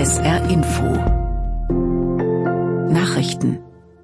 SR Info Nachrichten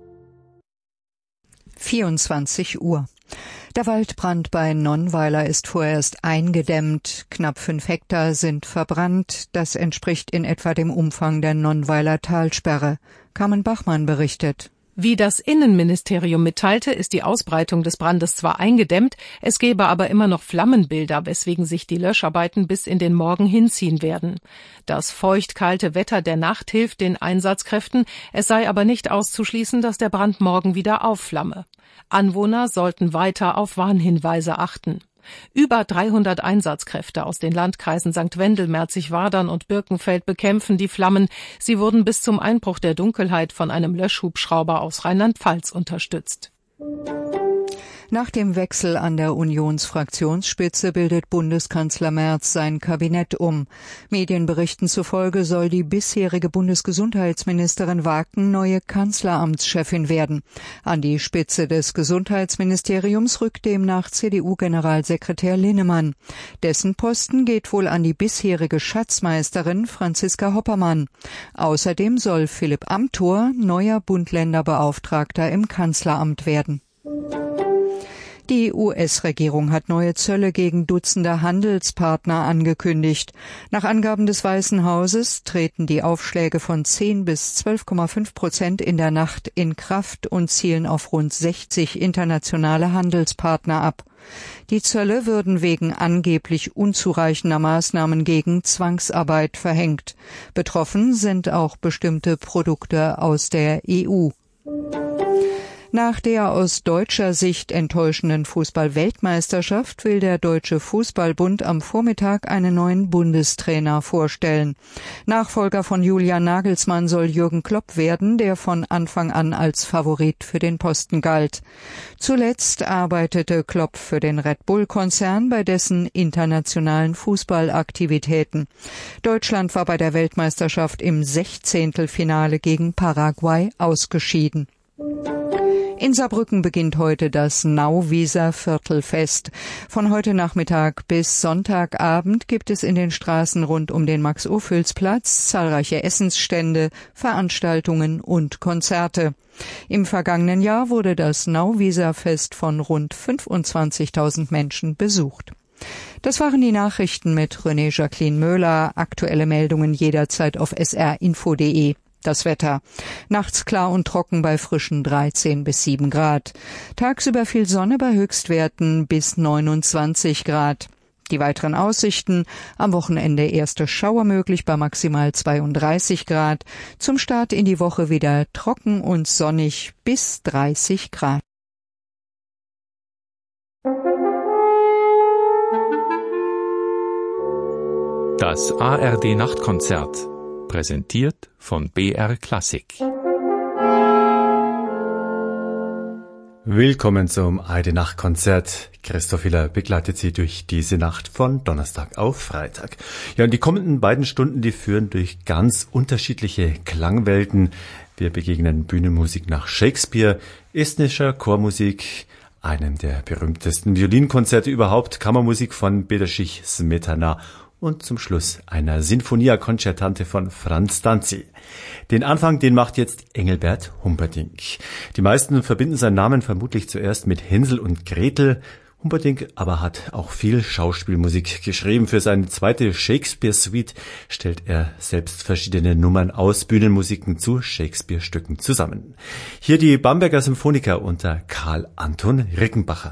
24 Uhr. Der Waldbrand bei Nonnweiler ist vorerst eingedämmt. Knapp 5 Hektar sind verbrannt. Das entspricht in etwa dem Umfang der Nonnweiler Talsperre. Carmen Bachmann berichtet. Wie das Innenministerium mitteilte, ist die Ausbreitung des Brandes zwar eingedämmt, es gebe aber immer noch Flammenbilder, weswegen sich die Löscharbeiten bis in den Morgen hinziehen werden. Das feucht-kalte Wetter der Nacht hilft den Einsatzkräften, es sei aber nicht auszuschließen, dass der Brand morgen wieder aufflamme. Anwohner sollten weiter auf Warnhinweise achten. Über 300 Einsatzkräfte aus den Landkreisen St. Wendel, Merzig-Wadern und Birkenfeld bekämpfen die Flammen. Sie wurden bis zum Einbruch der Dunkelheit von einem Löschhubschrauber aus Rheinland-Pfalz unterstützt. Nach dem Wechsel an der Unionsfraktionsspitze bildet Bundeskanzler Merz sein Kabinett um. Medienberichten zufolge soll die bisherige Bundesgesundheitsministerin Waken neue Kanzleramtschefin werden. An die Spitze des Gesundheitsministeriums rückt demnach CDU-Generalsekretär Linnemann. Dessen Posten geht wohl an die bisherige Schatzmeisterin Franziska Hoppermann. Außerdem soll Philipp Amthor neuer Bund-Länder-Beauftragter im Kanzleramt werden. Die US-Regierung hat neue Zölle gegen Dutzende Handelspartner angekündigt. Nach Angaben des Weißen Hauses treten die Aufschläge von 10 bis 12,5% in der Nacht in Kraft und zielen auf rund 60 internationale Handelspartner ab. Die Zölle würden wegen angeblich unzureichender Maßnahmen gegen Zwangsarbeit verhängt. Betroffen sind auch bestimmte Produkte aus der EU. Nach der aus deutscher Sicht enttäuschenden Fußball-Weltmeisterschaft will der Deutsche Fußballbund am Vormittag einen neuen Bundestrainer vorstellen. Nachfolger von Julian Nagelsmann soll Jürgen Klopp werden, der von Anfang an als Favorit für den Posten galt. Zuletzt arbeitete Klopp für den Red Bull-Konzern bei dessen internationalen Fußballaktivitäten. Deutschland war bei der Weltmeisterschaft im 16. gegen Paraguay ausgeschieden. In Saarbrücken beginnt heute das Nauwieser Viertelfest. Von heute Nachmittag bis Sonntagabend gibt es in den Straßen rund um den Max-Ophüls-Platz zahlreiche Essensstände, Veranstaltungen und Konzerte. Im vergangenen Jahr wurde das Nauwieser Fest von rund 25.000 Menschen besucht. Das waren die Nachrichten mit René Jacqueline Möhler. Aktuelle Meldungen jederzeit auf srinfo.de. Das Wetter. Nachts klar und trocken bei frischen 13 bis 7 Grad. Tagsüber viel Sonne bei Höchstwerten bis 29 Grad. Die weiteren Aussichten. Am Wochenende erste Schauer möglich bei maximal 32 Grad. Zum Start in die Woche wieder trocken und sonnig bis 30 Grad. Das ARD-Nachtkonzert. Präsentiert von BR Klassik. Willkommen zum ARD-Nachtkonzert. Christoph Hiller begleitet Sie durch diese Nacht von Donnerstag auf Freitag. Ja, und die kommenden beiden Stunden, die führen durch ganz unterschiedliche Klangwelten. Wir begegnen Bühnenmusik nach Shakespeare, estnischer Chormusik, einem der berühmtesten Violinkonzerte überhaupt, Kammermusik von Bedřich Smetana und zum Schluss einer Sinfonia Concertante von Franz Danzi. Den Anfang, den macht jetzt Engelbert Humperdinck. Die meisten verbinden seinen Namen vermutlich zuerst mit Hänsel und Gretel. Humperdinck aber hat auch viel Schauspielmusik geschrieben. Für seine zweite Shakespeare-Suite stellt er selbst verschiedene Nummern aus Bühnenmusiken zu Shakespeare-Stücken zusammen. Hier die Bamberger Symphoniker unter Karl Anton Rickenbacher.